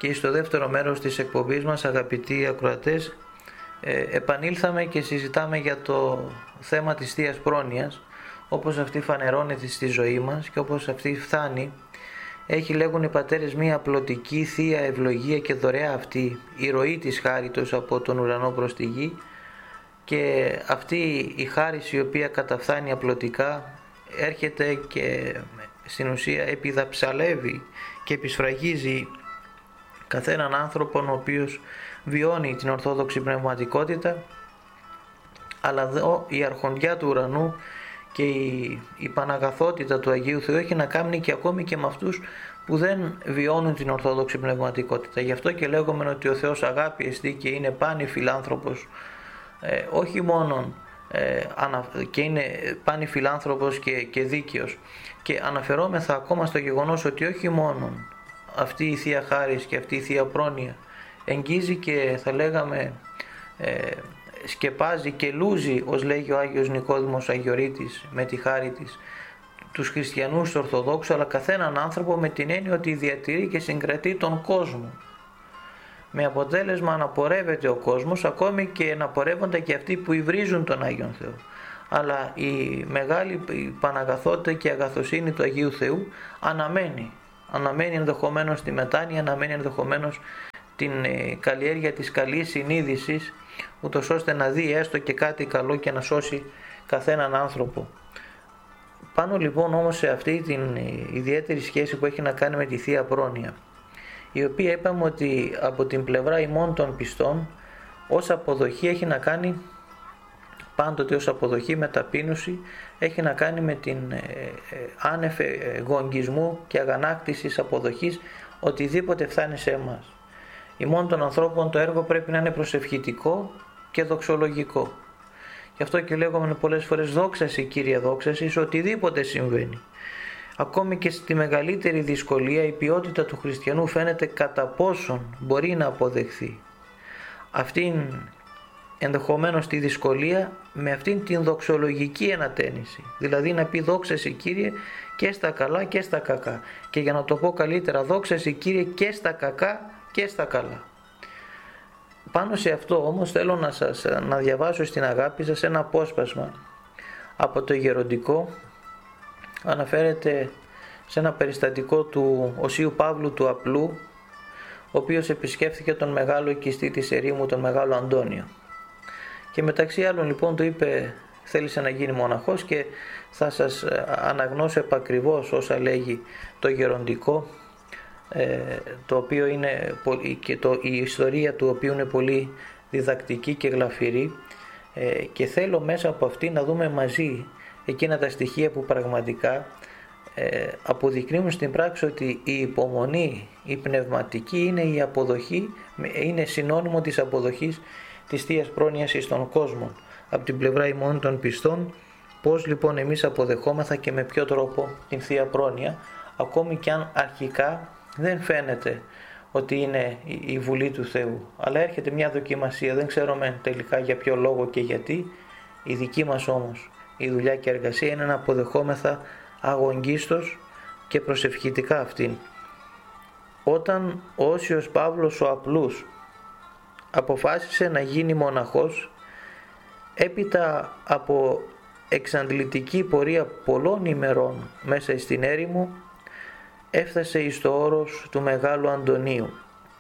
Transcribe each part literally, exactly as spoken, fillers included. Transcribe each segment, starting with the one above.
και στο δεύτερο μέρος της εκπομπής μας, αγαπητοί ακροατές, ε, επανήλθαμε και συζητάμε για το θέμα της Θείας Πρόνοιας, όπως αυτή φανερώνεται στη ζωή μας και όπως αυτή φτάνει. Έχει, λέγουν οι πατέρες, μία απλωτική θεία ευλογία και δωρεά αυτή η ροή της χάριτος από τον ουρανό προς τη γη, και αυτή η χάρις η οποία καταφθάνει απλωτικά έρχεται και στην ουσία επιδαψαλεύει και επισφραγίζει καθέναν άνθρωπον ο οποίος βιώνει την ορθόδοξη πνευματικότητα, αλλά εδώ η αρχοντιά του ουρανού και η, η παναγαθότητα του Αγίου Θεού έχει να κάνει και ακόμη και με αυτούς που δεν βιώνουν την ορθόδοξη πνευματικότητα. Γι' αυτό και λέγουμε ότι ο Θεός αγάπη εστί και είναι πάνη φιλάνθρωπος, ε, όχι μόνον ε, ανα, και είναι πάνη φιλάνθρωπος και, και δίκαιος, και αναφερόμεθα ακόμα στο γεγονός ότι όχι μόνον αυτή η Θεία Χάρις και αυτή η Θεία Πρόνοια εγγίζει και θα λέγαμε ε, σκεπάζει και λούζει, ως λέγει ο Άγιος Νικόδημος Αγιορείτης, με τη χάρη της τους χριστιανούς Ορθοδόξους, αλλά καθέναν άνθρωπο, με την έννοια ότι διατηρεί και συγκρατεί τον κόσμο, με αποτέλεσμα να πορεύεται ο κόσμος, ακόμη και να πορεύονται και αυτοί που υβρίζουν τον Άγιον Θεό. Αλλά η μεγάλη η παναγαθότητα και η αγαθοσύνη του Αγίου Θεού αναμένει αναμένει ενδεχομένως τη μετάνοια, αναμένει ενδεχομένως την καλλιέργεια της καλής συνείδησης, ούτως ώστε να δει έστω και κάτι καλό και να σώσει καθέναν άνθρωπο. Πάνω λοιπόν όμως σε αυτή την ιδιαίτερη σχέση που έχει να κάνει με τη Θεία Πρόνοια, η οποία είπαμε ότι από την πλευρά ημών των πιστών ως αποδοχή έχει να κάνει, πάντοτε ως αποδοχή με ταπείνωση, έχει να κάνει με την ε, ε, άνευ ε, γογγισμού και αγανάκτησης αποδοχής οτιδήποτε φτάνει σε εμάς. Ημών των ανθρώπων το έργο πρέπει να είναι προσευχητικό και δοξολογικό. Γι' αυτό και λέγομαι πολλές φορές δόξαση Κύριε, δόξαση σε οτιδήποτε συμβαίνει. Ακόμη και στη μεγαλύτερη δυσκολία η ποιότητα του χριστιανού φαίνεται κατά πόσον μπορεί να αποδεχθεί αυτήν ενδεχομένως τη δυσκολία με αυτήν την δοξολογική ενατένιση, δηλαδή να πει δόξαση Κύριε και στα καλά και στα κακά, και για να το πω καλύτερα, δόξαση Κύριε και στα κακά και στα καλά. Πάνω σε αυτό όμως θέλω να σας να διαβάσω στην αγάπη σας ένα απόσπασμα από το Γεροντικό. Αναφέρεται σε ένα περιστατικό του Οσίου Παύλου του Απλού, ο οποίος επισκέφθηκε τον μεγάλο οικιστή της ερήμου, τον Μεγάλο Αντώνιο, και μεταξύ άλλων λοιπόν του είπε, θέλησε να γίνει μοναχός, και θα σας αναγνώσω επακριβώς όσα λέγει το Γεροντικό, το οποίο είναι, και το, η ιστορία του οποίου είναι πολύ διδακτική και γλαφυρή, και θέλω μέσα από αυτή να δούμε μαζί εκείνα τα στοιχεία που πραγματικά ε, αποδεικνύουν στην πράξη ότι η υπομονή, η πνευματική είναι η αποδοχή, είναι συνώνυμο της αποδοχής της Θείας Πρόνοιας εις τον κόσμο. Από την πλευρά ημών των πιστών, πώς λοιπόν εμείς αποδεχόμεθα και με ποιο τρόπο την Θεία Πρόνοια, ακόμη και αν αρχικά δεν φαίνεται ότι είναι η Βουλή του Θεού, αλλά έρχεται μια δοκιμασία, δεν ξέρουμε τελικά για ποιο λόγο και γιατί. Η δική μας όμως η δουλειά και εργασία είναι να αποδεχόμεθα αγωνγίστως και προσευχητικά αυτήν. Όταν ο Όσιος Παύλος ο Απλούς αποφάσισε να γίνει μοναχός, έπειτα από εξαντλητική πορεία πολλών ημερών μέσα στην έρημο, έφτασε εις το όρος του Μεγάλου Αντωνίου.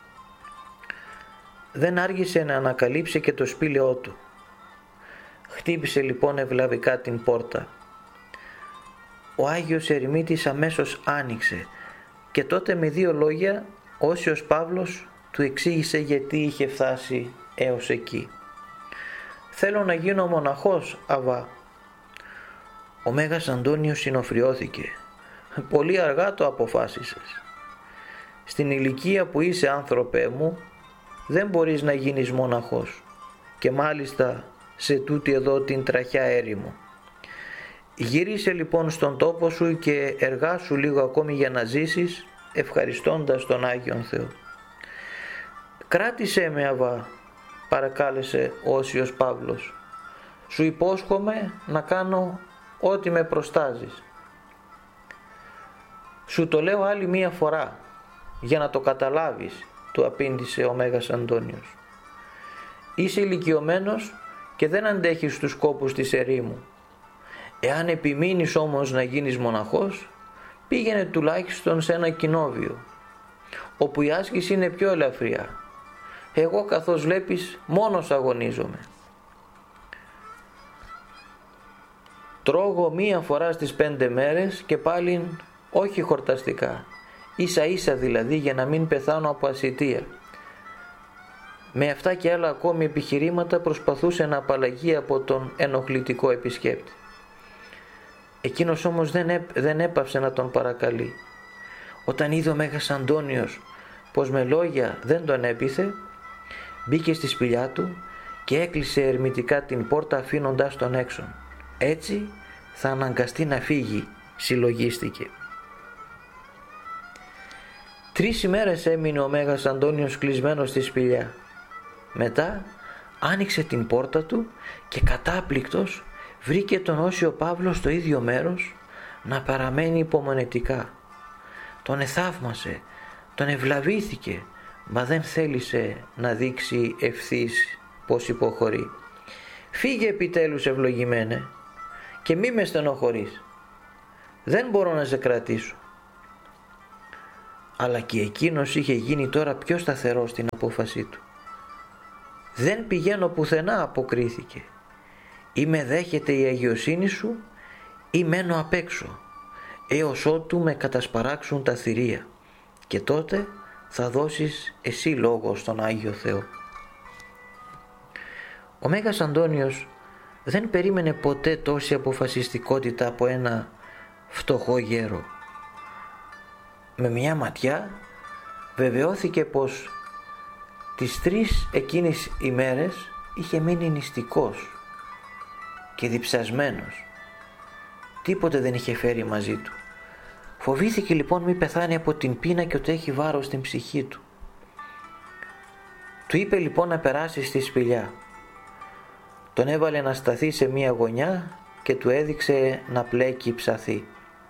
Δεν άργησε να ανακαλύψει και το σπήλαιό του. Χτύπησε λοιπόν ευλαβικά την πόρτα. Ο Άγιος Ερημίτης αμέσως άνοιξε, και τότε με δύο λόγια ο Όσιος Παύλος του εξήγησε γιατί είχε φτάσει έως εκεί. «Θέλω να γίνω μοναχός, Αβά». Ο Μέγας Αντώνιος συνοφριώθηκε. «Πολύ αργά το αποφάσισες. Στην ηλικία που είσαι, άνθρωπέ μου, δεν μπορείς να γίνεις μοναχός, και μάλιστα σε τούτη εδώ την τραχιά έρημο. Γύρισε λοιπόν στον τόπο σου και εργάσου λίγο ακόμη για να ζήσεις, ευχαριστώντας τον Άγιον Θεό». «Κράτησέ με, Αβά», παρακάλεσε ο Όσιος Παύλος. «Σου υπόσχομαι να κάνω ό,τι με προστάζεις». «Σου το λέω άλλη μία φορά, για να το καταλάβεις του απήντησε ο Μέγας Αντώνιος. Είσαι ηλικιωμένος και δεν αντέχεις τους κόπους της ερήμου. Εάν επιμείνεις όμως να γίνεις μοναχός, πήγαινε τουλάχιστον σε ένα κοινόβιο, όπου η άσκηση είναι πιο ελαφριά. Εγώ, καθώς βλέπεις, μόνος αγωνίζομαι. Τρώγω μία φορά στις πέντε μέρες και πάλι όχι χορταστικά, ίσα ίσα δηλαδή, για να μην πεθάνω από ασιτεία. Με αυτά και άλλα ακόμη επιχειρήματα προσπαθούσε να απαλλαγεί από τον ενοχλητικό επισκέπτη. Εκείνος όμως δεν, έπ, δεν έπαυσε να τον παρακαλεί. Όταν είδε ο Μέγας Αντώνιος πως με λόγια δεν τον έπειθε, μπήκε στη σπηλιά του και έκλεισε ερμητικά την πόρτα, αφήνοντας τον έξω. Έτσι θα αναγκαστεί να φύγει, συλλογίστηκε. Τρεις ημέρες έμεινε ο Μέγας Αντώνιος κλεισμένος στη σπηλιά. Μετά άνοιξε την πόρτα του και κατάπληκτος βρήκε τον Όσιο Παύλο στο ίδιο μέρος να παραμένει υπομονετικά. Τον εθαύμασε, τον ευλαβήθηκε, μα δεν θέλησε να δείξει ευθύς πως υποχωρεί. «Φύγε επιτέλους, ευλογημένε, και μη με στενοχωρείς. Δεν μπορώ να σε κρατήσω». Αλλά και εκείνος είχε γίνει τώρα πιο σταθερός στην απόφασή του. «Δεν πηγαίνω πουθενά», αποκρίθηκε. «Ή με δέχεται η αγιοσύνη σου ή μένω απ' έξω, έως ότου με κατασπαράξουν τα θηρία, και τότε θα δώσεις εσύ λόγο στον Άγιο Θεό». Ο Μέγας Αντώνιος δεν περίμενε ποτέ τόση αποφασιστικότητα από ένα φτωχό γέρο. Με μια ματιά βεβαιώθηκε πως τις τρεις εκείνες ημέρες είχε μείνει νηστικός και διψασμένος. Τίποτε δεν είχε φέρει μαζί του. Φοβήθηκε λοιπόν μη πεθάνει από την πείνα και ότι έχει βάρος στην ψυχή του. Του είπε λοιπόν να περάσει στη σπηλιά. Τον έβαλε να σταθεί σε μία γωνιά και του έδειξε να πλέκει ψαθί.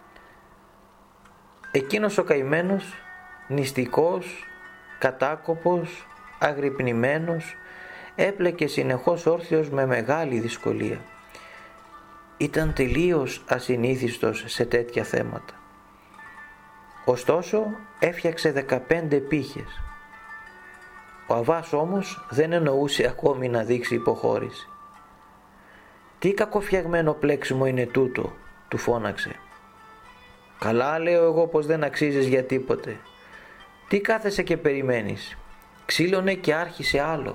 Εκείνος ο καημένος, νηστικός, κατάκοπος, αγρυπνημένος, έπλεκε συνεχώς όρθιος με μεγάλη δυσκολία. Ήταν τελείως ασυνήθιστος σε τέτοια θέματα. Ωστόσο έφτιαξε δεκαπέντε πύχες. Ο Αββάς όμως δεν εννοούσε ακόμη να δείξει υποχώρηση. «Τι κακοφτιαγμένο πλέξιμο είναι τούτο», του φώναξε. «Καλά λέω εγώ πως δεν αξίζεις για τίποτε. Τι κάθεσαι και περιμένεις?» Ξύλωνε και άρχισε άλλο.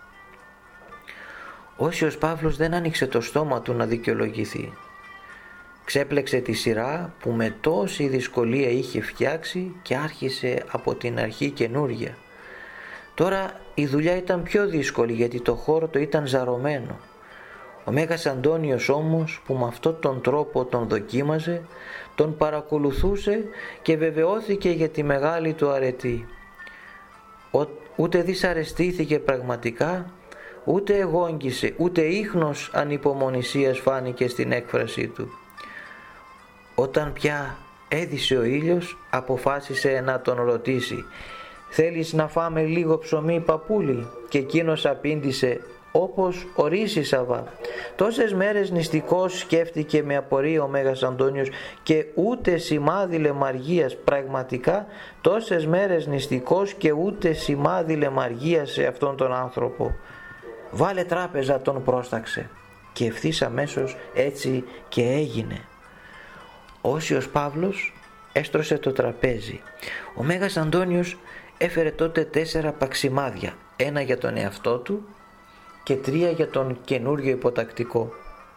Ο Όσιος Παύλος δεν άνοιξε το στόμα του να δικαιολογηθεί. Ξέπλεξε τη σειρά που με τόση δυσκολία είχε φτιάξει και άρχισε από την αρχή καινούρια. Τώρα η δουλειά ήταν πιο δύσκολη, γιατί το χώρο το ήταν ζαρωμένο. Ο Μέγας Αντώνιος όμως, που με αυτόν τον τρόπο τον δοκίμαζε, τον παρακολουθούσε και βεβαιώθηκε για τη μεγάλη του αρετή. Ούτε δυσαρεστήθηκε πραγματικά, ούτε εγόγγισε, ούτε ίχνος ανυπομονησίας φάνηκε στην έκφρασή του. Όταν πια έδισε ο ήλιος, αποφάσισε να τον ρωτήσει «Θέλεις να φάμε λίγο ψωμί, παππούλη?» Και εκείνος απήντησε «Όπως ορίσεις, Αββά». Τόσες μέρες νηστικός, σκέφτηκε με απορία ο Μέγας Αντώνιος, και ούτε σημάδι λεμαργίας, πραγματικά τόσες μέρες νηστικός και ούτε σημάδι λεμαργίας σε αυτόν τον άνθρωπο. «Βάλε τράπεζα», τον πρόσταξε, και ευθύς αμέσως έτσι και έγινε. Ο Όσιος Παύλος έστρωσε το τραπέζι. Ο Μέγας Αντώνιος έφερε τότε τέσσερα παξιμάδια, ένα για τον εαυτό του και τρία για τον καινούριο υποτακτικό.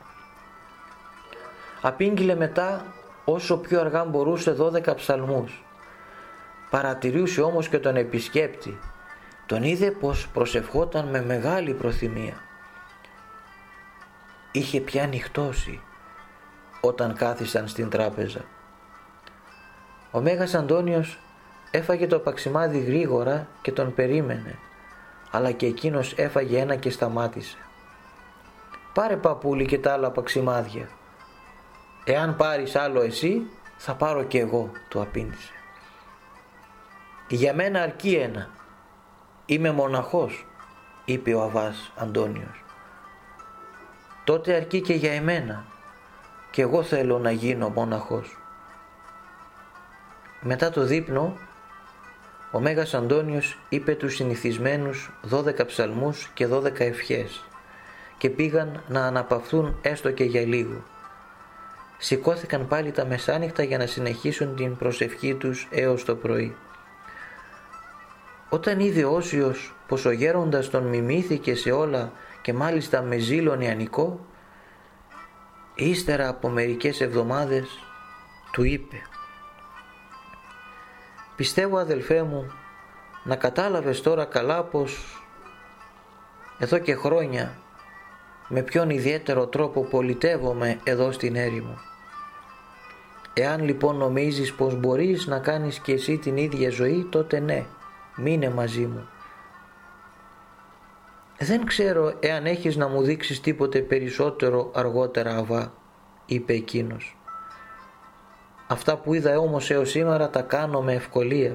Απήγγειλε μετά όσο πιο αργά μπορούσε δώδεκα ψαλμούς. Παρατηρούσε όμως και τον επισκέπτη. Τον είδε πως προσευχόταν με μεγάλη προθυμία. Είχε πια νυχτώσει όταν κάθισαν στην τράπεζα. Ο Μέγας Αντώνιος έφαγε το παξιμάδι γρήγορα και τον περίμενε, αλλά και εκείνος έφαγε ένα και σταμάτησε. «Πάρε, παππούλη, και τα άλλα παξιμάδια. Εάν πάρεις άλλο εσύ, θα πάρω και εγώ», του απήντησε. «Για μένα αρκεί ένα», «Είμαι μοναχός», είπε ο Αββάς Αντώνιος. «Τότε αρκεί και για εμένα, και εγώ θέλω να γίνω μοναχός». Μετά το δείπνο, ο Μέγας Αντώνιος είπε τους συνηθισμένους δώδεκα ψαλμούς και δώδεκα ευχές και πήγαν να αναπαυθούν έστω και για λίγο. Σηκώθηκαν πάλι τα μεσάνυχτα για να συνεχίσουν την προσευχή τους έως το πρωί. Όταν είδε ο Όσιος πως ο γέροντας τον μιμήθηκε σε όλα και μάλιστα με ζήλο νεανικό, ύστερα από μερικές εβδομάδες του είπε: «Πιστεύω, αδελφέ μου, να κατάλαβες τώρα καλά πως εδώ και χρόνια με ποιον ιδιαίτερο τρόπο πολιτεύομαι εδώ στην έρημο. Εάν λοιπόν νομίζεις πως μπορείς να κάνεις και εσύ την ίδια ζωή, τότε ναι, μείνε μαζί μου. Δεν ξέρω εάν έχεις να μου δείξεις τίποτε περισσότερο αργότερα, Αββά», είπε εκείνος. «Αυτά που είδα όμως έως σήμερα τα κάνω με ευκολία».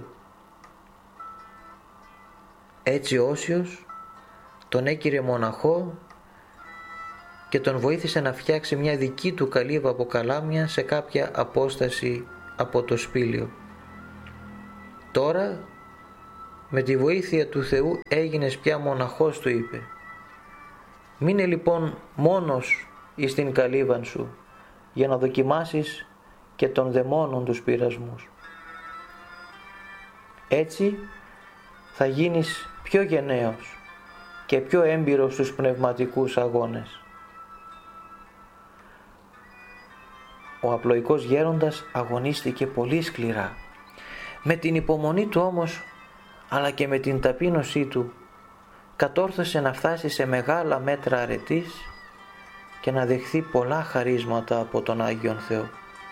Έτσι ο Όσιος τον έκυρε μοναχό και τον βοήθησε να φτιάξει μια δική του καλύβα από καλάμια σε κάποια απόσταση από το σπήλαιο. «Τώρα με τη βοήθεια του Θεού έγινες πια μοναχός», του είπε. «Μείνε λοιπόν μόνος εις την καλύβαν σου για να δοκιμάσεις και των δαιμόνων τους πειρασμούς. Έτσι θα γίνεις πιο γενναίος και πιο έμπειρος στους πνευματικούς αγώνες». Ο απλοϊκός γέροντας αγωνίστηκε πολύ σκληρά. Με την υπομονή του όμως, αλλά και με την ταπείνωσή του, κατόρθωσε να φτάσει σε μεγάλα μέτρα αρετής και να δεχθεί πολλά χαρίσματα από τον Άγιον Θεό.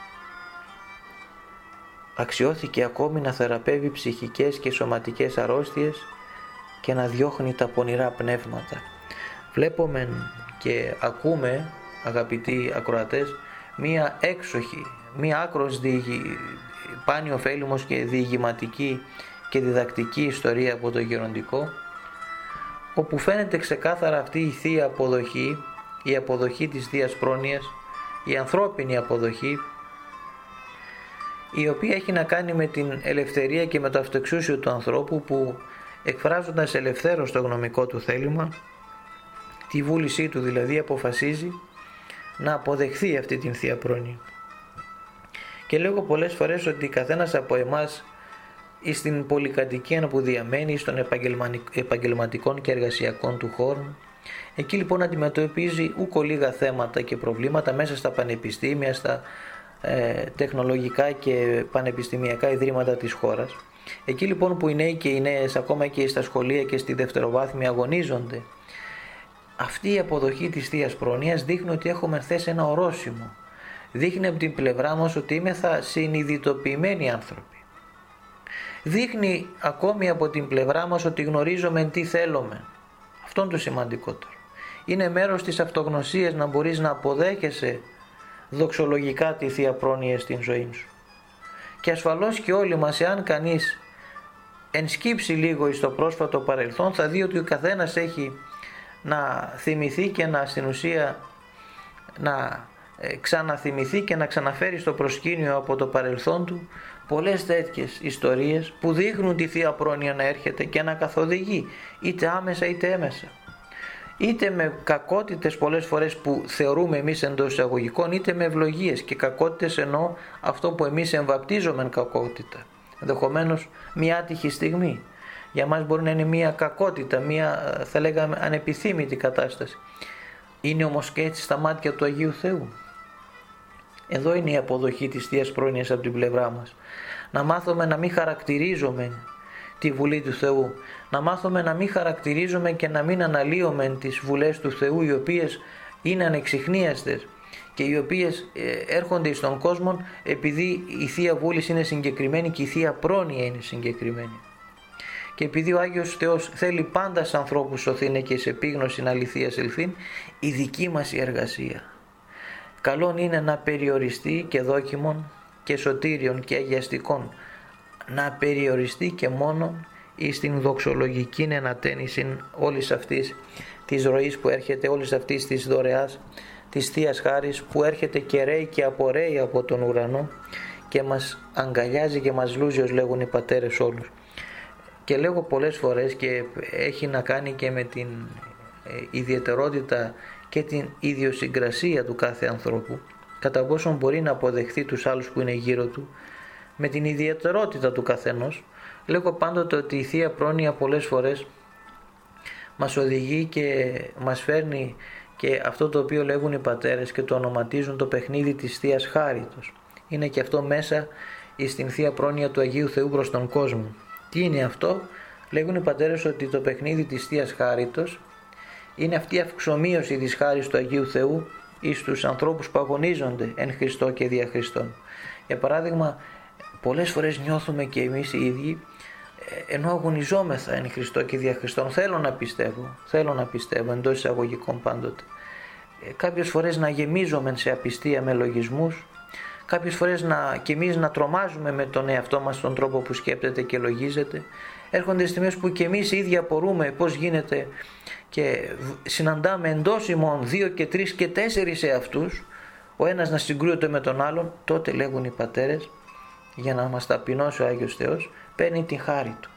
Αξιώθηκε ακόμη να θεραπεύει ψυχικές και σωματικές αρρώστιες και να διώχνει τα πονηρά πνεύματα. Βλέπουμε και ακούμε, αγαπητοί ακροατές, μία έξοχη, μία άκρος διηγη, πάνη ωφέλιμος και διηγηματική και διδακτική ιστορία από το γεροντικό, όπου φαίνεται ξεκάθαρα αυτή η θεία αποδοχή, η αποδοχή της Θείας Πρόνοιας, η ανθρώπινη αποδοχή, η οποία έχει να κάνει με την ελευθερία και με το αυτοεξούσιο του ανθρώπου, που εκφράζοντας ελευθέρως το γνωμικό του θέλημα, τη βούλησή του δηλαδή, αποφασίζει να αποδεχθεί αυτή την Θεία Πρόνοια. Και λέγω πολλές φορές ότι καθένας από εμάς στην πολυκατοικία που διαμένει, στον επαγγελματικών και εργασιακών του χώρων, εκεί λοιπόν αντιμετωπίζει ούκο λίγα θέματα και προβλήματα μέσα στα πανεπιστήμια, στα ε, τεχνολογικά και πανεπιστημιακά ιδρύματα της χώρας. Εκεί λοιπόν που οι νέοι και οι νέες, ακόμα και στα σχολεία και στη δευτεροβάθμια, αγωνίζονται, αυτή η αποδοχή της Θείας Πρόνοιας δείχνει ότι έχουμε θέσει ένα ορόσημο. Δείχνει από την πλευρά μας ότι είμεθα συνειδητοποιημένοι άνθρωποι. Δείχνει ακόμη από την πλευρά μας ότι γνωρίζουμε τι θέλουμε. Αυτό είναι το σημαντικότερο. Είναι μέρος της αυτογνωσίας να μπορείς να αποδέχεσαι δοξολογικά τη Θεία Πρόνοια στην ζωή σου. Και ασφαλώς και όλοι μας, εάν κανείς ενσκύψει λίγο στο πρόσφατο παρελθόν, θα δει ότι ο καθένας έχει να θυμηθεί και να στην ουσία να ξαναθυμηθεί και να ξαναφέρει στο προσκήνιο από το παρελθόν του πολλές τέτοιες ιστορίες που δείχνουν τη Θεία Πρόνοια να έρχεται και να καθοδηγεί, είτε άμεσα είτε έμεσα, είτε με κακότητες πολλές φορές που θεωρούμε εμείς εντός εισαγωγικών, είτε με ευλογίες. Και κακότητες εννοώ αυτό που εμείς εμβαπτίζομεν κακότητα, ενδεχομένως μια άτυχη στιγμή. Για μας μπορεί να είναι μια κακότητα, μια θα λέγαμε ανεπιθύμητη κατάσταση. Είναι όμως και έτσι στα μάτια του Αγίου Θεού. Εδώ είναι η αποδοχή της Θείας Πρόνοιας από την πλευρά μας. Να μάθουμε να μην χαρακτηρίζουμε τη Βουλή του Θεού. Να μάθουμε να μην χαρακτηρίζουμε και να μην αναλύουμε τις βουλές του Θεού, οι οποίες είναι ανεξιχνίαστες και οι οποίες έρχονται στον κόσμο επειδή η Θεία Βούληση είναι συγκεκριμένη και η Θεία Πρόνοια είναι συγκεκριμένη. Και επειδή ο Άγιος Θεός θέλει πάντα στους ανθρώπους σωθήνε και σε επίγνωση αληθείας ελθύν, η δική μας η εργασία καλόν είναι να περιοριστεί και δόκιμον και σωτήριον και αγιαστικών, να περιοριστεί και μόνον ή στην δοξολογική ενατένιση όλης αυτής της ροής που έρχεται, όλης αυτής της δωρεάς, της Θείας Χάρης που έρχεται και ρέει και απορρέει από τον ουρανό και μας αγκαλιάζει και μας λούζει, ως λέγουν οι πατέρες όλους. Και λέγω πολλές φορές, και έχει να κάνει και με την ιδιαιτερότητα και την ιδιοσυγκρασία του κάθε ανθρώπου, κατά πόσον μπορεί να αποδεχθεί τους άλλους που είναι γύρω του, με την ιδιαιτερότητα του καθενός. Λέγω πάντοτε ότι η Θεία Πρόνοια πολλές φορές μας οδηγεί και μας φέρνει και αυτό το οποίο λέγουν οι πατέρες και το ονοματίζουν το παιχνίδι της Θείας Χάριτος. Είναι και αυτό μέσα στην Θεία Πρόνοια του Αγίου Θεού προς τον κόσμο. Τι είναι αυτό? Λέγουν οι πατέρες ότι το παιχνίδι της Θείας Χάριτος είναι αυτή η αυξομοίωση της χάρης του Αγίου Θεού εις τους ανθρώπους που αγωνίζονται εν Χριστώ και δια Χριστόν. Για παράδειγμα, πολλές φορές νιώθουμε και εμείς οι ίδιοι, ενώ αγωνιζόμεθα εν Χριστώ και δια Χριστόν, θέλω να πιστεύω, θέλω να πιστεύω εντός εισαγωγικών πάντοτε, κάποιες φορές να γεμίζομαι σε απιστία με λογισμούς, κάποιες φορές να, και εμείς να τρομάζουμε με τον εαυτό μας τον τρόπο που σκέπτεται και λογίζεται. Έρχονται στιγμές που και εμείς οι ίδιοι απορούμε πώς γίνεται και συναντάμε εντός ημών δύο και τρεις και τέσσερις εαυτούς, ο ένας να συγκρούεται με τον άλλον. Τότε λέγουν οι πατέρες, για να μας ταπεινώσει ο Άγιος Θεός, παίρνει την χάρη του.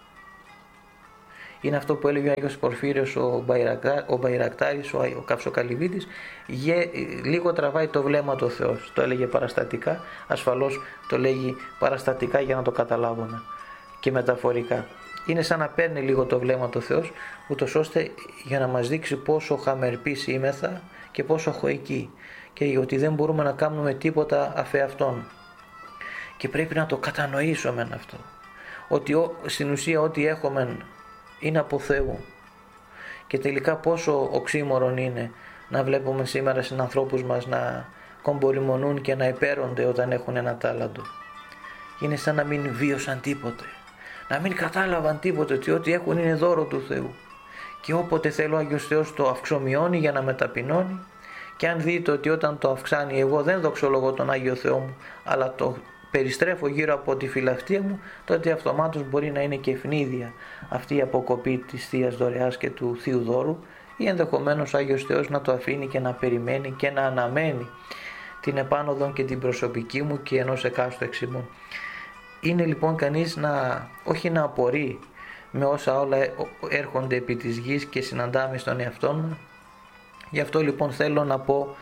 Είναι αυτό που έλεγε ο Άγιος Πορφύριος, ο, Μπαϊρακτά, ο Μπαϊρακτάρης, ο, ο Καυσοκαλυβίτης, γε, λίγο τραβάει το βλέμμα του Θεός. Το έλεγε παραστατικά, ασφαλώς το λέγει παραστατικά για να το καταλάβουμε και μεταφορικά. Είναι σαν να παίρνει λίγο το βλέμμα του Θεός, ούτως ώστε για να μας δείξει πόσο χαμερπής είμεθα και πόσο χωικοί, και ότι δεν μπορούμε να κάνουμε τίποτα αφ' αυτόν. Και πρέπει να το κατανοήσουμε αυτό, ότι στην ουσία ό,τι έχουμε είναι από Θεού. Και τελικά πόσο οξύμορον είναι να βλέπουμε σήμερα στους ανθρώπους μας να κομπορημονούν και να υπέρονται όταν έχουν ένα τάλαντο. Είναι σαν να μην βίωσαν τίποτε, να μην κατάλαβαν τίποτε, ότι ό,τι έχουν είναι δώρο του Θεού. Και όποτε θέλω ο Άγιος Θεός το αυξομειώνει για να με ταπεινώνει, και αν δείτε ότι όταν το αυξάνει, εγώ δεν δοξολογώ τον Άγιο Θεό μου, αλλά το περιστρέφω γύρω από τη φυλαχτία μου, τότε αυτομάτως μπορεί να είναι και ευνίδια αυτή η αποκοπή της Θείας Δωρεάς και του Θείου Δώρου, ή ενδεχομένως ο Άγιος Θεός να το αφήνει και να περιμένει και να αναμένει την επάνωδο και την προσωπική μου και ενός εκάστου εξημών. Είναι λοιπόν κανείς να, όχι να απορεί με όσα όλα έρχονται επί της γης και συναντάμε στον εαυτό μου. Γι' αυτό λοιπόν θέλω να πω,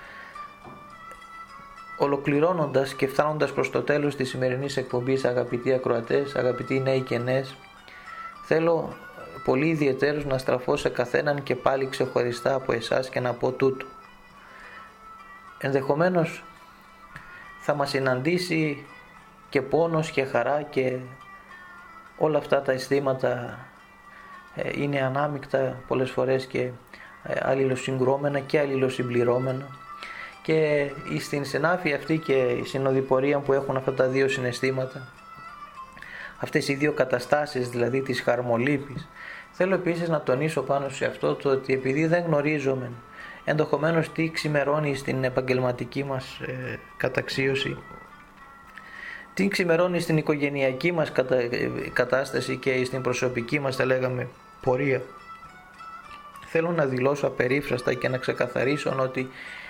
ολοκληρώνοντας και φτάνοντας προς το τέλος της σημερινής εκπομπής, αγαπητοί ακροατές, αγαπητοί νέοι και νέες, θέλω πολύ ιδιαιτέρως να στραφώ σε καθέναν και πάλι ξεχωριστά από εσάς και να πω τούτο. Ενδεχομένως θα μας συναντήσει και πόνος και χαρά, και όλα αυτά τα αισθήματα είναι ανάμεικτα πολλές φορές και αλληλοσυγκρόμενα και αλληλοσυμπληρώμενα, και στην συνάφη αυτή και η συνοδοιπορία που έχουν αυτά τα δύο συναισθήματα, αυτές οι δύο καταστάσεις δηλαδή της χαρμολύπης, θέλω επίσης να τονίσω πάνω σε αυτό το ότι επειδή δεν γνωρίζομαι ενδεχομένως τι ξημερώνει στην επαγγελματική μας ε, καταξίωση, τι ξημερώνει στην οικογενειακή μας κατα... κατάσταση και στην προσωπική μας, θα λέγαμε, πορεία, θέλω να δηλώσω απερίφραστα και να ξεκαθαρίσω ότι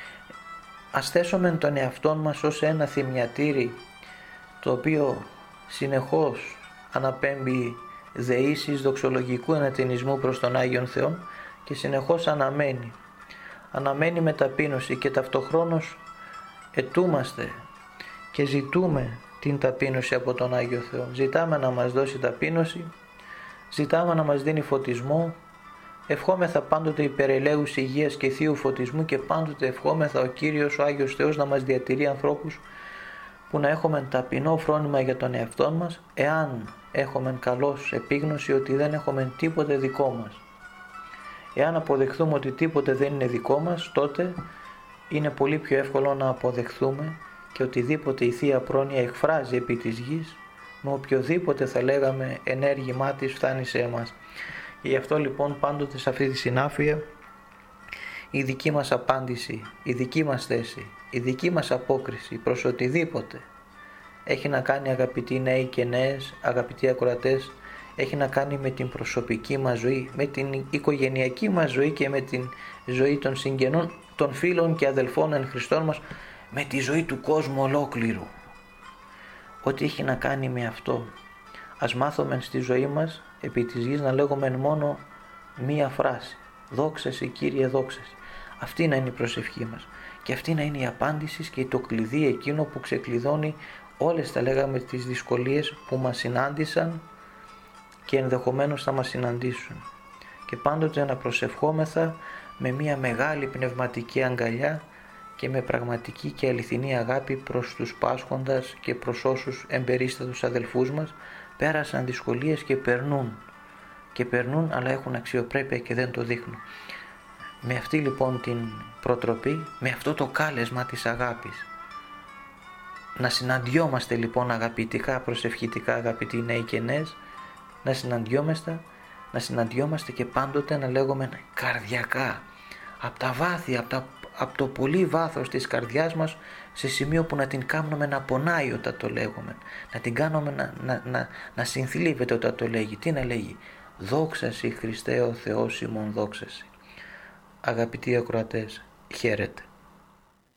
ας θέσουμε τον εαυτόν μας ως ένα θυμιατήρι το οποίο συνεχώς αναπέμπει δεήσεις δοξολογικού ενατενισμού προς τον Άγιον Θεό και συνεχώς αναμένει. Αναμένει με ταπείνωση, και ταυτοχρόνως ετούμαστε και ζητούμε την ταπείνωση από τον Άγιο Θεό. Ζητάμε να μας δώσει ταπείνωση, ζητάμε να μας δίνει φωτισμό, ευχόμεθα πάντοτε υπερελέους υγείας και θείου φωτισμού, και πάντοτε ευχόμεθα ο Κύριος, ο Άγιος Θεός, να μας διατηρεί ανθρώπους που να έχουμε ταπεινό φρόνημα για τον εαυτό μας, εάν έχουμε καλώς επίγνωση ότι δεν έχουμε τίποτε δικό μας. Εάν αποδεχθούμε ότι τίποτε δεν είναι δικό μας, τότε είναι πολύ πιο εύκολο να αποδεχθούμε και οτιδήποτε η Θεία Πρόνοια εκφράζει επί της γης, με οποιοδήποτε θα λέγαμε ενέργημά της φτάνει σε εμάς. Γι' αυτό λοιπόν πάντοτε σε αυτή τη συνάφεια η δική μας απάντηση, η δική μας θέση, η δική μας απόκριση προς οτιδήποτε έχει να κάνει, αγαπητοί νέοι και νέες, αγαπητοί ακροατές, έχει να κάνει με την προσωπική μας ζωή, με την οικογενειακή μας ζωή και με την ζωή των συγγενών, των φίλων και αδελφών εν Χριστόν μας, με τη ζωή του κόσμου ολόκληρου. Ό,τι έχει να κάνει με αυτό. Ας μάθουμε στη ζωή μας επί της γης να λέγουμε μόνο μία φράση. Δόξα σε Κύριε, δόξα σε. Αυτή να είναι η προσευχή μας. Και αυτή να είναι η απάντηση και το κλειδί εκείνο που ξεκλειδώνει όλες, τα λέγαμε, τις δυσκολίες που μας συνάντησαν και ενδεχομένως θα μας συναντήσουν. Και πάντοτε να προσευχόμεθα με μια μεγάλη πνευματική αγκαλιά και με πραγματική και αληθινή αγάπη προς τους πάσχοντας και προς όσους εμπερίστατους αδελφούς μας πέρασαν δυσκολίες και περνούν. Και περνούν, αλλά έχουν αξιοπρέπεια και δεν το δείχνουν. Με αυτή λοιπόν την προτροπή, με αυτό το κάλεσμα της αγάπης, να συναντιόμαστε λοιπόν αγαπητικά, προσευχητικά, αγαπητοί νέοι και νέες, να συναντιόμαστε, να συναντιόμαστε και πάντοτε να λέγουμε καρδιακά, από τα βάθη, από, τα, από το πολύ βάθος της καρδιάς μας, σε σημείο που να την κάνουμε να πονάει όταν το λέγουμε, να την κάνουμε να, να, να, να συνθλίβεται όταν το λέγει. Τι να λέγει? Δόξα σοι Χριστέ ο Θεός ημών, δόξα σοι. Αγαπητοί ακροατές, χαίρετε.